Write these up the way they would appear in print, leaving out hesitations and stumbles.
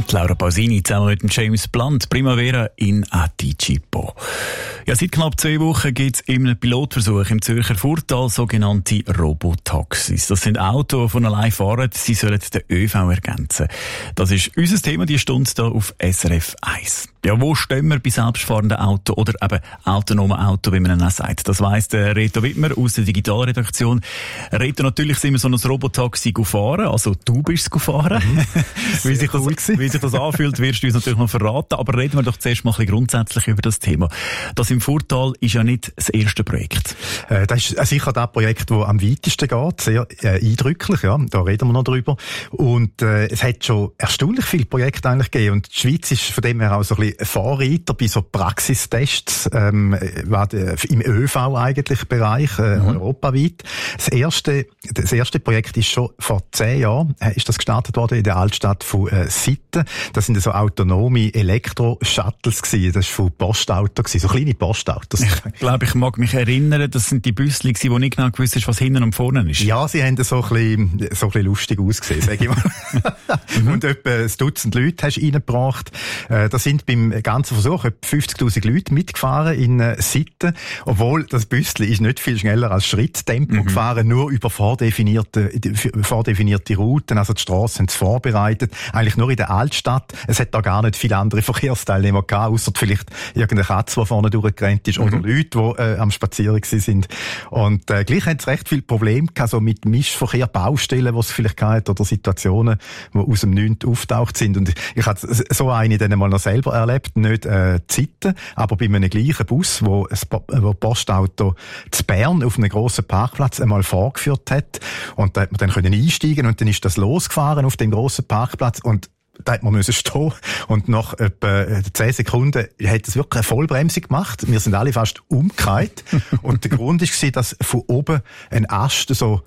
Die Laura Pausini zusammen mit dem James Blunt, Primavera in Anticipo. Ja, seit knapp 2 Wochen gibt es in einem Pilotversuch im Zürcher Furtal sogenannte Robotaxis. Das sind Autos, die von allein fahren, sie sollen den ÖV ergänzen. Das ist unser Thema, die Stunde hier auf SRF 1. Ja, wo stehen wir bei selbstfahrenden Auto oder eben autonomen Auto, wie man ihn auch sagt? Das weiss der Reto Wittmer aus der Digitalredaktion. Reto, natürlich sind wir so ein Robotaxi gefahren, also du bist es gefahren. Wie sich das anfühlt, wirst du uns natürlich noch verraten. Aber reden wir doch zuerst mal ein bisschen grundsätzlich über das Thema. Das im Furtal ist ja nicht das erste Projekt. Das ist sicher das Projekt, das am weitesten geht. Sehr eindrücklich, ja. Da reden wir noch drüber. Und es hat schon erstaunlich viele Projekte eigentlich gegeben. Und die Schweiz ist von dem her auch so ein bisschen Vorreiter bei so Praxistests im ÖV eigentlich Bereich, europaweit. Das erste Projekt ist schon vor 10 Jahren ist das gestartet worden in der Altstadt von Sitten. Das sind so autonome Elektro-Shuttles gewesen. Das war von Postauto gewesen, so kleine Postautos. Ich glaube, ich mag mich erinnern, das sind die Büssli gewesen, wo nicht genau gewusst ist, was hinten und vorne ist. Ja, sie haben so ein bisschen lustig ausgesehen, sage ich mal. Und etwa ein Dutzend Leute hast du reingebracht. Da sind beim ganzen Versuch etwa 50'000 Leute mitgefahren in Sitten. Obwohl das Büssli ist nicht viel schneller als Schritttempo gefahren, nur über vordefinierte Routen. Also die Strassen sind vorbereitet. Eigentlich nur in der Altstadt. Es hat da gar nicht viele andere Verkehrsteilnehmer gehabt, ausser vielleicht irgendeine Katze, die vorne durchgerannt ist, oder Leute, die am Spazieren sind. Und gleich hat es recht viele Probleme gehabt, so mit Mischverkehr, Baustellen, die es vielleicht gehabt, oder Situationen, die aus dem Nichts auftaucht sind. Und ich habe so eine dann mal noch selber erlebt, nicht Zeiten, aber bei einem gleichen Bus, wo Postauto zu Bern auf einem grossen Parkplatz einmal vorgeführt hat. Und da hat man dann können einsteigen und dann ist das losgefahren auf dem grossen Parkplatz und da hat man müssen stehen und nach etwa 10 Sekunden hat es wirklich eine Vollbremsung gemacht. Wir sind alle fast umgekehrt und der Grund war, dass von oben ein Ast so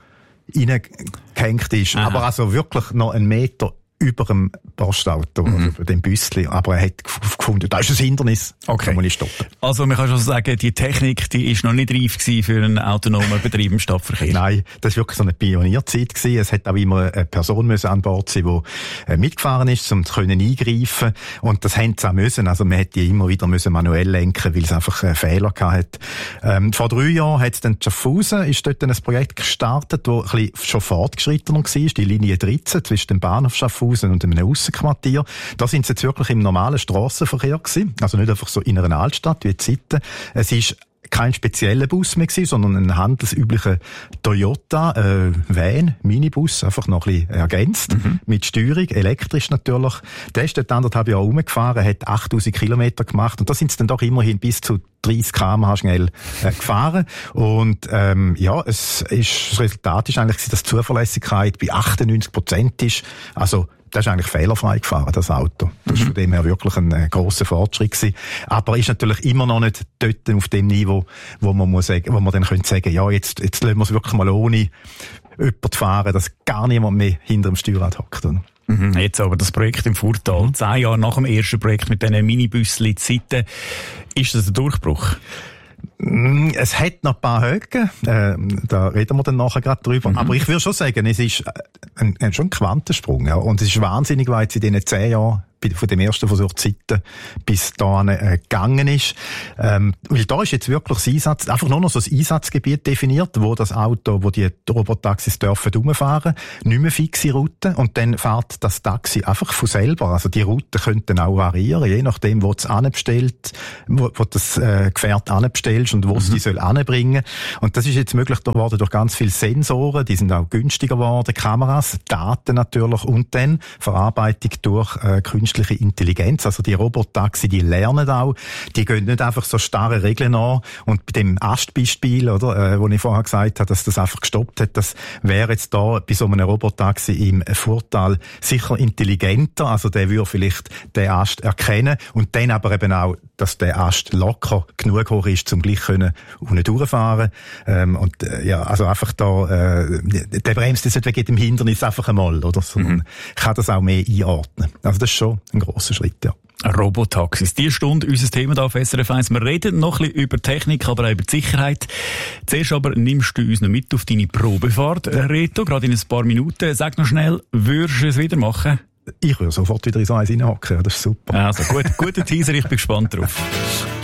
reingehängt ist. Aha. Aber also wirklich noch 1 Meter über dem Postauto, oder über dem Büssli. Aber er hat gefunden, das ist ein Hindernis. Okay. Kann man nicht stoppen. Also man kann schon sagen, die Technik, die ist noch nicht reif gewesen für einen autonomen Betrieb im Stadtverkehr. Nein, das war wirklich so eine Pionierzeit gewesen. Es hat auch immer eine Person an Bord sein, die mitgefahren ist, um zu eingreifen. Und das haben sie auch müssen. Also man hätte die immer wieder manuell lenken, weil es einfach Fehler gehabt hat. Vor 3 Jahren hat es dann Schaffhausen, ist dort ein Projekt gestartet, das ein bisschen schon fortgeschrittener war, die Linie 13 zwischen dem Bahnhof Schaffhausen und einem Aussenquartier. Da sind sie jetzt wirklich im normalen Strassenverkehr gewesen. Also nicht einfach so in einer Altstadt wie Sitten. Es ist kein spezieller Bus mehr gewesen, sondern ein handelsüblicher Toyota Van, Minibus, einfach noch ein bisschen ergänzt, mit Steuerung, elektrisch natürlich. Der ist dort 1,5 Jahre rumgefahren, hat 8000 Kilometer gemacht und da sind sie dann doch immerhin bis zu 30 km/h schnell gefahren. Und das Resultat ist eigentlich, dass die Zuverlässigkeit bei 98% ist. Also das ist eigentlich fehlerfrei gefahren, das Auto. Das ist von dem her wirklich ein grosser Fortschritt gewesen. Aber ist natürlich immer noch nicht dort auf dem Niveau, wo man dann könnte sagen, ja, jetzt lassen wir es wirklich mal ohne jemanden fahren, dass gar niemand mehr hinter dem Steuerrad hockt. Jetzt aber das Projekt im Furtal, 10 Jahre nach dem ersten Projekt mit diesen Minibüsschen Sitten, ist das ein Durchbruch? Es hat noch ein paar Höhen, da reden wir dann nachher gerade drüber. Aber ich würde schon sagen, es ist schon ein Quantensprung. Ja. Und es ist wahnsinnig, weil jetzt in diesen 10 Jahren von dem ersten Versuch Zeiten bis da gegangen ist. Weil da ist jetzt wirklich das Einsatz, einfach nur noch so ein Einsatzgebiet definiert, wo das Auto, wo die Robotaxis dürfen rumfahren, nicht mehr fixe Route und dann fährt das Taxi einfach von selber. Also die Route könnten auch variieren, je nachdem, wo du es anbestellt, wo das Gefährt anbestellst und wo es die soll anbringen. Und das ist jetzt möglich geworden durch ganz viele Sensoren, die sind auch günstiger geworden, Kameras, Daten natürlich und dann Verarbeitung durch künstliche Intelligenz. Also die Robotaxi, die lernen auch, die gehen nicht einfach so starre Regeln an. Und bei dem Astbeispiel, oder, wo ich vorher gesagt habe, dass das einfach gestoppt hat, das wäre jetzt da bei so einem Robotaxi im Furtal sicher intelligenter. Also der würde vielleicht den Ast erkennen und dann aber eben auch, dass der Ast locker genug hoch ist, um gleich unten durchfahren. Also einfach da, der bremst jetzt nicht wegen dem Hindernis einfach einmal, oder? Sondern kann das auch mehr einordnen. Also das ist schon ein grosser Schritt, ja. Robotaxis. Die Stunde unser Thema da auf SRF 1. Wir reden noch ein bisschen über Technik, aber auch über die Sicherheit. Zuerst aber nimmst du uns noch mit auf deine Probefahrt, Reto, gerade in ein paar Minuten. Sag noch schnell, würdest du es wieder machen? Ich würde sofort wieder in so eins reinhocken, das ist super. Also, guter Teaser, ich bin gespannt drauf.